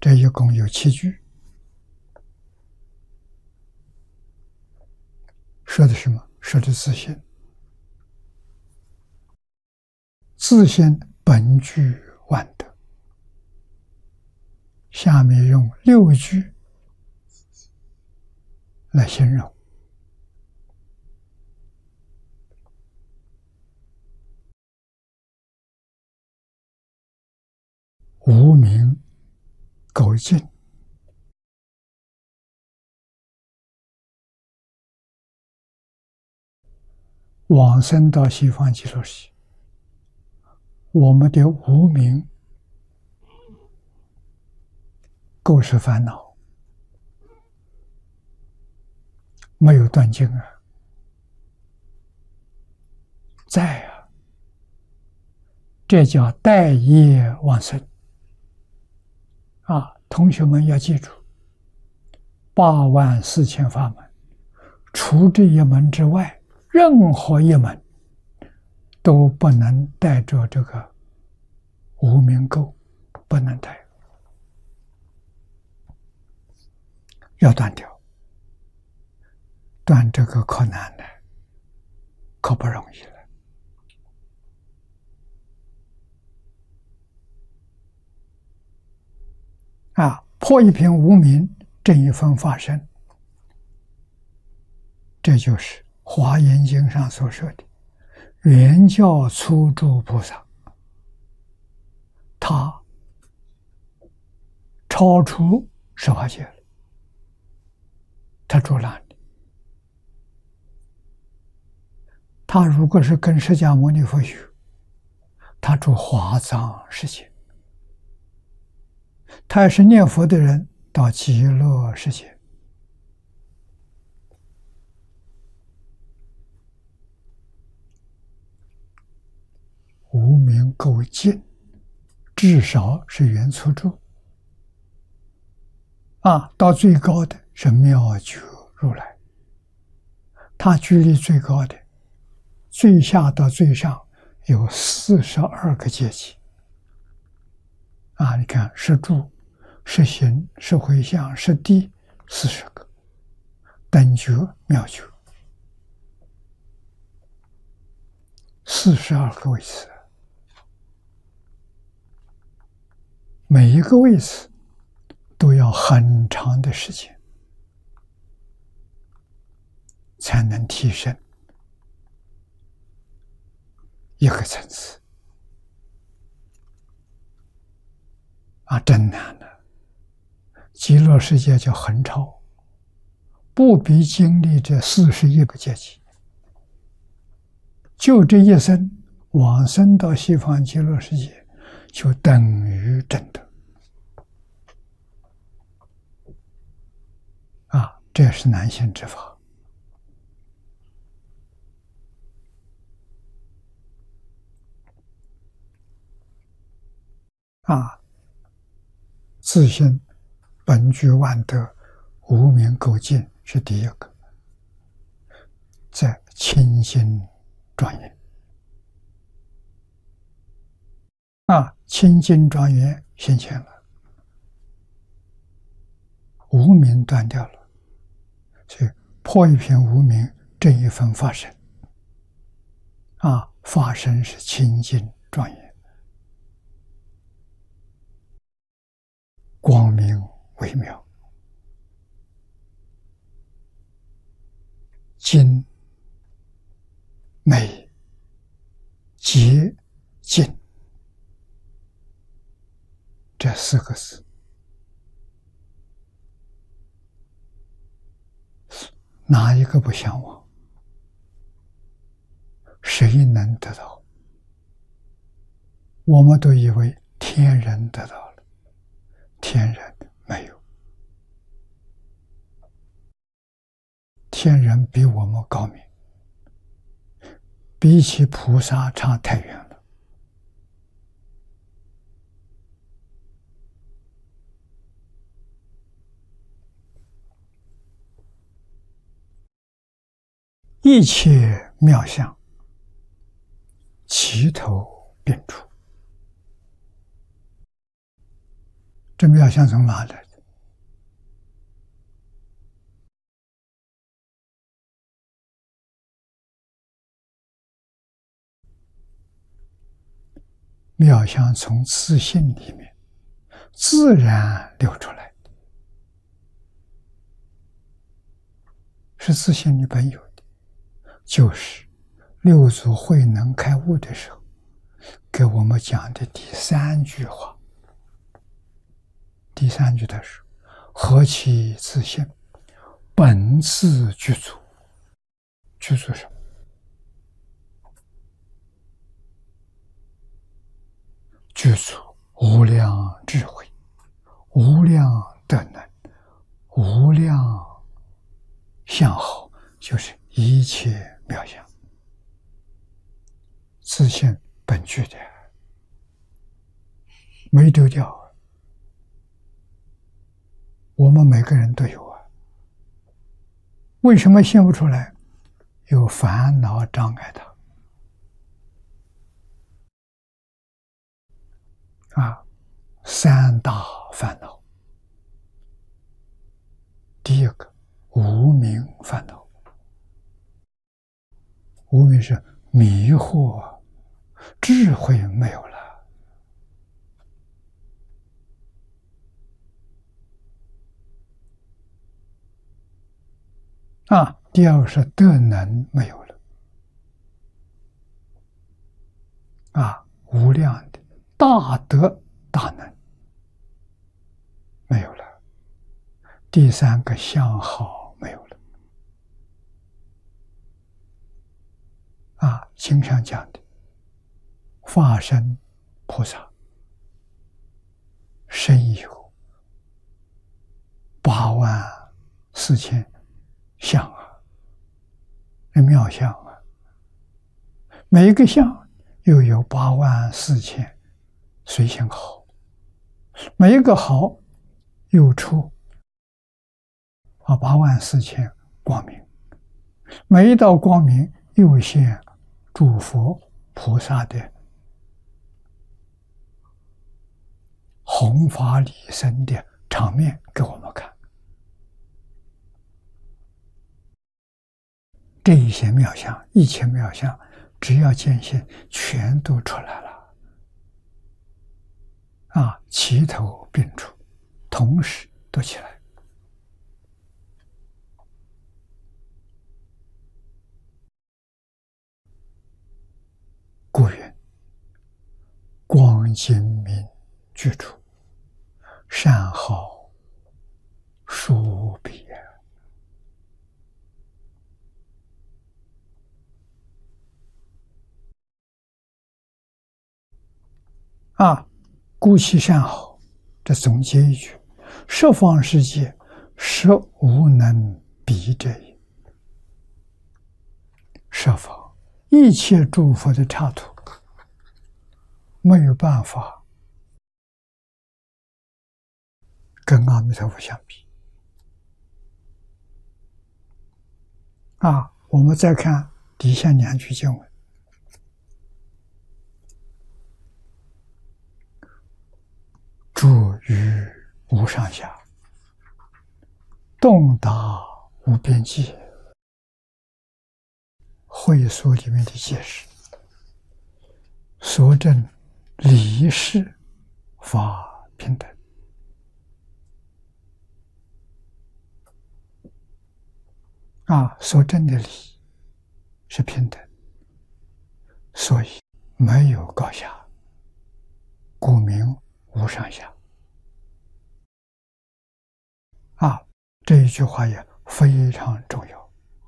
这一共有7句，说的什么？说的自性。自性本具万德。下面用6句来形容。无明垢净，往生到西方极乐世界，我们的无明垢是烦恼，没有断尽啊，在啊，这叫待业往生啊！同学们要记住，84000法门，除这一门之外，任何一门都不能带着这个无明垢，不能带，要断掉。断这个可难了，可不容易了。破一品无明，正一分法身，这就是《华严经》上所说的原教初住菩萨，他超出十法界了，他住哪里？他如果是跟释迦牟尼佛学，他住华藏世界；他要是念佛的人，到极乐世界。无明垢净，至少是原初住到最高的是妙觉如来，他距离最高的，最下到最上有42个阶级你看，是住、是行、是回向、是地，40个，等觉、妙觉，42个位次，每一个位次都要很长的时间才能提升一个层次真难了。极乐世界叫横超，不必经历这41个阶级，就这一生往生到西方极乐世界，就等于证得这是难行之法自性本具万德，无明垢净是第一个，在清净庄严清净庄严现前了，无明断掉了，所以破一品无明，正一分法身法身是清净庄严，光明微妙，净、美、洁、净，这4个字，哪一个不向往？谁能得到？我们都以为天人得到了，天人没有，天人比我们高明，比起菩萨差太远了。一切妙相，齐头并出。 这妙相从哪来的？妙相从自信里面自然流出来，是自信里本有的，就是六祖慧能开悟的时候给我们讲的第三句话。第三句他说：“何其自信，本自具足。”具足什么？具足无量智慧，无量德能，无量相好，就是一切妙相。自信本具的，没丢掉。我们每个人都有啊，为什么现不出来？有烦恼障碍它。三大烦恼。第一个，无明烦恼。无明是迷惑，智慧没有了。第二个是德能没有了。无量的大德大能没有了。第三个相好没有了。经常讲的化身菩萨生以后84000相妙相每一个相又有84000随行好，每一个好又出84000光明，每一道光明又现诸佛菩萨的弘法利生的场面给我们看。这一些妙相，一切妙相，只要见性，全都出来了。齐头并出，同时都起来。故云：光精明具足，善好殊别。故其善好，这总结一句：十方世界，实无能比者也。十方一切诸佛的刹土，没有办法跟阿弥陀佛相比。我们再看底下2句经文：住于无上下，洞达无边际。会所里面的解释：所证理事法平等。所证的理是平等，所以没有高下，故名无上下。这一句话也非常重要。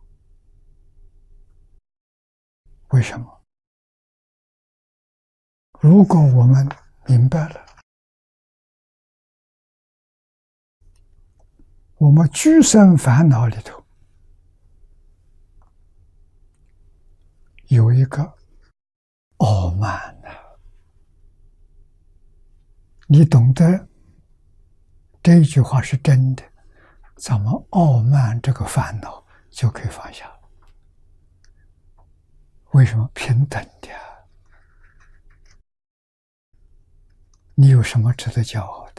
为什么？如果我们明白了，我们居生烦恼里头有一个傲慢你懂得这一句话是真的，咱们傲慢这个烦恼就可以放下了。为什么？平等的。你有什么值得骄傲的？